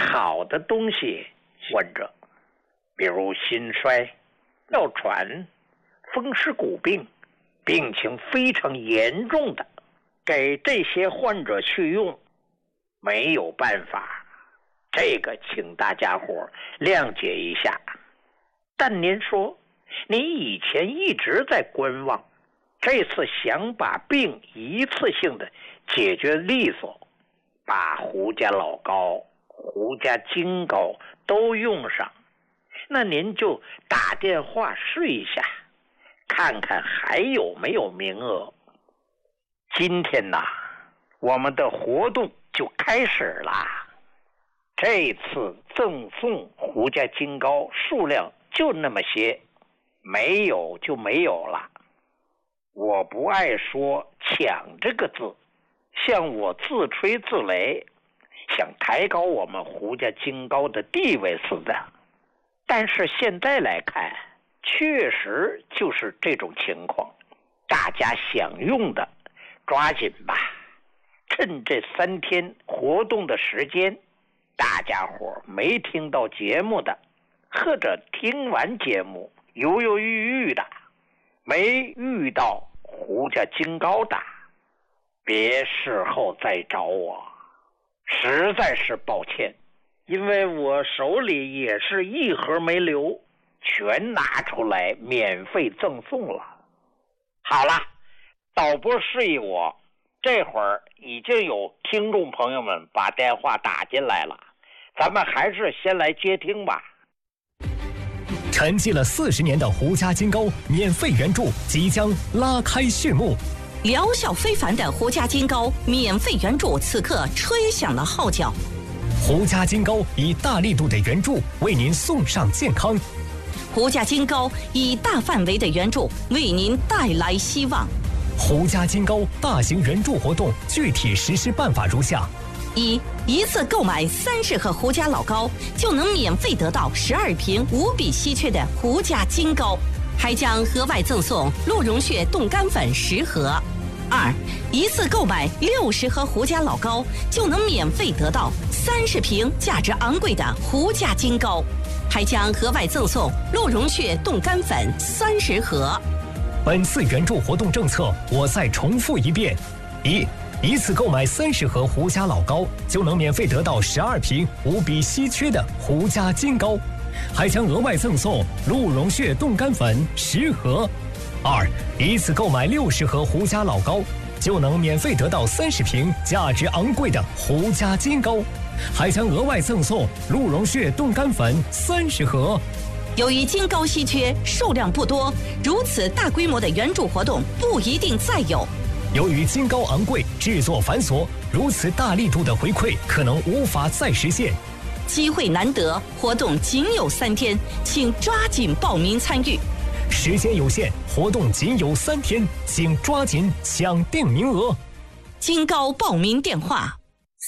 好的东西患者，比如心衰、哮喘、风湿骨病，病情非常严重的，给这些患者去用没有办法，这个请大家伙谅解一下。但您说你以前一直在观望，这次想把病一次性的解决利索，把胡家老膏、胡家金膏都用上，那您就打电话试一下，看看还有没有名额。今天呐，我们的活动就开始了。这次赠送胡家金膏数量就那么些，没有就没有了。我不爱说抢这个字，像我自吹自擂，想抬高我们胡家金膏的地位似的。但是现在来看，确实就是这种情况。大家想用的抓紧吧，趁这3天活动的时间，大家伙没听到节目的，或者听完节目犹犹豫豫的，没遇到胡家金膏的，别事后再找我，实在是抱歉，因为我手里也是一盒没留，全拿出来免费赠送了。好了，导播示意我，这会儿已经有听众朋友们把电话打进来了，咱们还是先来接听吧。 沉寂了40年的胡家金膏免费援助即将拉开序幕， 疗效非凡的胡家金膏免费援助此刻吹响了号角。 胡家金膏以大力度的援助为您送上健康， 胡家金膏以大范围的援助为您带来希望。 胡家金膏大型援助活动具体实施办法如下： 一次购买30盒胡家老膏，就能免费得到12瓶无比稀缺的胡家金膏，还将额外赠送鹿茸血冻干粉10盒。一次购买60盒胡家老膏，就能免费得到30瓶价值昂贵的胡家金膏，还将额外赠送鹿茸血冻干粉30盒。 本次援助活动政策我再重复一遍：一次购买30盒胡家老膏，就能免费得到12瓶无比稀缺的胡家金膏，还将额外赠送鹿茸血冻干粉10盒。一次购买60盒胡家老膏，就能免费得到30瓶价值昂贵的胡家金膏，还将额外赠送鹿茸血冻干粉30盒。 由于金膏稀缺，数量不多，如此大规模的援助活动不一定再有。 由于金膏昂贵，制作繁琐，如此大力度的回馈可能无法再实现。 机会难得，活动仅有3天，请抓紧报名参与。 时间有限，活动仅有3天，请抓紧抢订名额。 金膏报名电话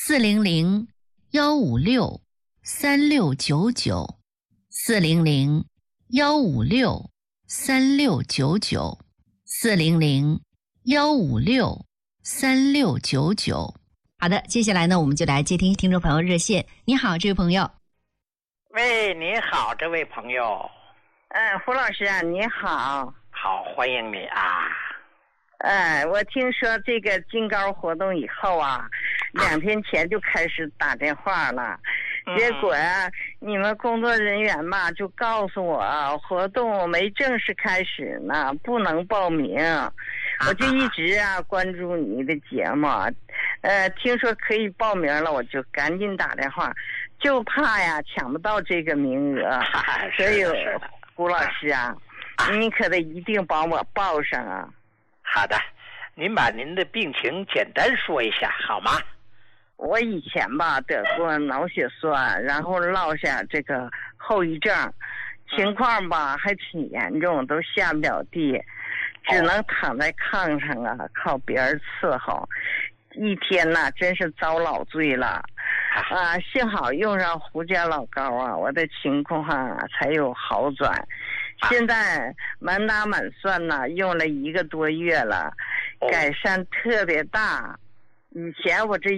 400-156-3699，400-156-3699。好的，接下来呢，我们就来接听听众朋友热线。你好，这位朋友。 喂，你好，这位朋友。 胡老师啊，你好。 好，欢迎你啊。 我听说这个金膏活动以后啊，2天前就开始打电话了，结果你们工作人员嘛就告诉我，活动没正式开始呢，不能报名。我就一直关注你的节目，听说可以报名了，我就赶紧打电话，就怕抢不到这个名额，所以胡老师你可得一定帮我报上啊。 好的，您把您的病情简单说一下好吗？ 我以前得过脑血栓，然后落下这个后遗症，情况还挺严重，都下不了地，只能躺在炕上靠别人伺候，一天真是遭老罪了。幸好用上胡家老膏我的情况才有好转。现在满打满算用了1个多月了，改善特别大。以前我这